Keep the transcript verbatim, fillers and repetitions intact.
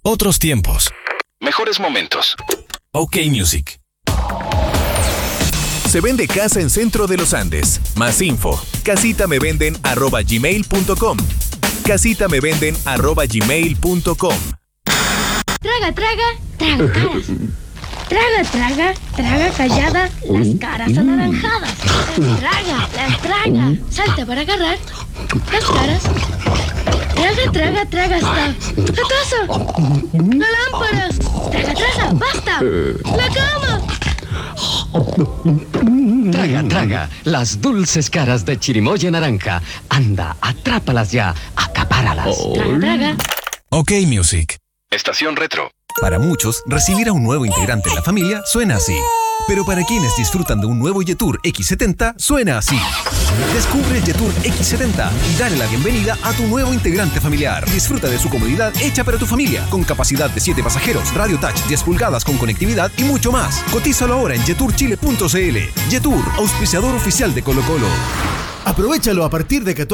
Otros tiempos. Mejores momentos. OK Music. Se vende casa en Centro de los Andes. Más info. casitamevenden arroba gmail punto com. casitamevenden arroba gmail punto com. Traga, traga, traga caras. Traga, traga, traga callada, las caras anaranjadas. Traga, las traga. Salta para agarrar las caras. Traga, traga, traga hasta la taza, la lámpara. Traga, traga, basta. La cama. Traga, traga, las dulces caras de chirimoya naranja. Anda, atrápalas ya, acapáralas. Traga, traga. OK Music. Estación Retro. Para muchos, recibir a un nuevo integrante en la familia suena así. Pero para quienes disfrutan de un nuevo Jetour equis setenta, suena así. Descubre el Jetour equis setenta y dale la bienvenida a tu nuevo integrante familiar. Disfruta de su comodidad hecha para tu familia, con capacidad de siete pasajeros, radio touch, diez pulgadas con conectividad y mucho más. Cotízalo ahora en jetour chile punto c l. Jetour, auspiciador oficial de Colo Colo. Aprovechalo a partir de catorce